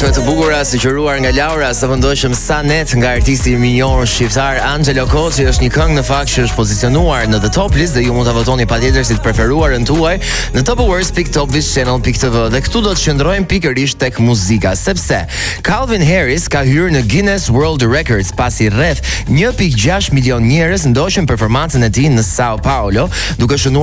këngë të bukura sugjeruar nga Laura, sa vendoshëm sa net nga artisti i minjor shqiptar Angelo Koçi. Është një këngë në fakt që është pozicionuar në The Top List dhe ju mund ta votoni patjetër si të preferuarën tuaj në topawards.topvision.tv dhe këtu do të qëndrojmë pikërisht tek muzika, sepse Calvin Harris ka hyrë në Guinness World Records pasi rreth 1.6 milion njerëz ndoqën performancën e tij në Sao Paulo, duke shënuar